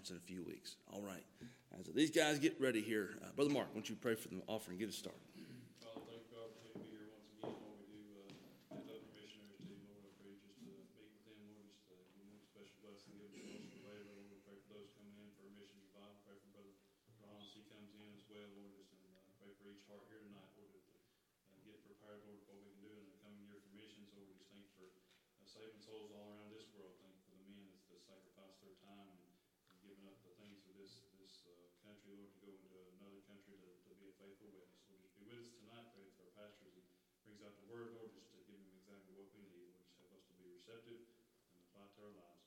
conference in a few weeks. All right. So these guys get ready here. Brother Mark, why don't you pray for the offering? Get us started. Father, thank you for the opportunity to be here once again. Lord, we do lift up the missionaries to you. Lord, I pray just to meet with them. Lord, just give them a special blessing. Give them most of the labor. Lord, we pray for those coming in for a mission revival. Pray for Brother Ron as he comes in as well. Lord, just pray for each heart here tonight. Lord, to get prepared, Lord, for what we can do in the coming year for missions. Lord, we just thank you for saving souls all around this world. Thank you for the men that sacrifice their time and giving up the things of this country, Lord, to go into another country to be a faithful witness. Lord, just be with us tonight. Pray for our pastor as he brings out the word, Lord, just to give him exactly what we need. Lord, just help us to be receptive and apply it to our lives.